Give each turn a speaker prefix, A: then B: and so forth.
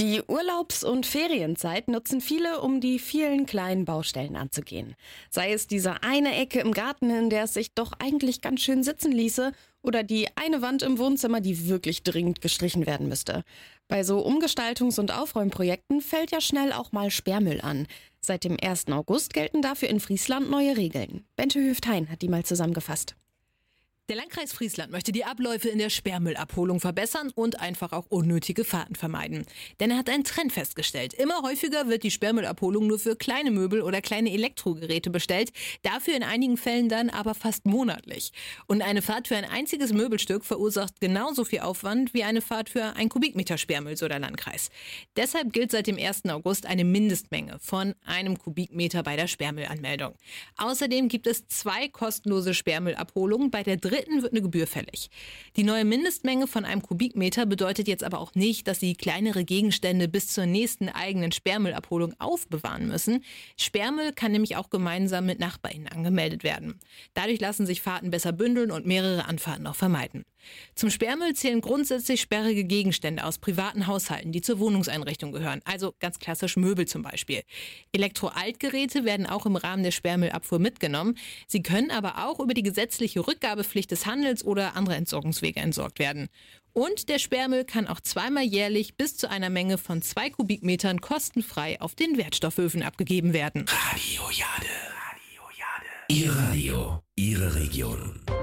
A: Die Urlaubs- und Ferienzeit nutzen viele, um die vielen kleinen Baustellen anzugehen. Sei es diese eine Ecke im Garten, in der es sich doch eigentlich ganz schön sitzen ließe, oder die eine Wand im Wohnzimmer, die wirklich dringend gestrichen werden müsste. Bei so Umgestaltungs- und Aufräumprojekten fällt ja schnell auch mal Sperrmüll an. Seit dem 1. August gelten dafür in Friesland neue Regeln. Bente Hüft-Hein hat die mal zusammengefasst.
B: Der Landkreis Friesland möchte die Abläufe in der Sperrmüllabholung verbessern und einfach auch unnötige Fahrten vermeiden. Denn er hat einen Trend festgestellt. Immer häufiger wird die Sperrmüllabholung nur für kleine Möbel oder kleine Elektrogeräte bestellt, dafür in einigen Fällen dann aber fast monatlich. Und eine Fahrt für ein einziges Möbelstück verursacht genauso viel Aufwand wie eine Fahrt für 1 Kubikmeter Sperrmüll, so der Landkreis. Deshalb gilt seit dem 1. August eine Mindestmenge von 1 Kubikmeter bei der Sperrmüllanmeldung. Außerdem gibt es 2 kostenlose Sperrmüllabholungen, bei der dritten wird eine Gebühr fällig. Die neue Mindestmenge von 1 Kubikmeter bedeutet jetzt aber auch nicht, dass Sie kleinere Gegenstände bis zur nächsten eigenen Sperrmüllabholung aufbewahren müssen. Sperrmüll kann nämlich auch gemeinsam mit NachbarInnen angemeldet werden. Dadurch lassen sich Fahrten besser bündeln und mehrere Anfahrten auch vermeiden. Zum Sperrmüll zählen grundsätzlich sperrige Gegenstände aus privaten Haushalten, die zur Wohnungseinrichtung gehören, also ganz klassisch Möbel zum Beispiel. Elektroaltgeräte werden auch im Rahmen der Sperrmüllabfuhr mitgenommen. Sie können aber auch über die gesetzliche Rückgabepflicht des Handels oder andere Entsorgungswege entsorgt werden. Und der Sperrmüll kann auch zweimal jährlich bis zu einer Menge von 2 Kubikmetern kostenfrei auf den Wertstoffhöfen abgegeben werden.
C: Radio Jade. Ihr Radio, Ihre Region.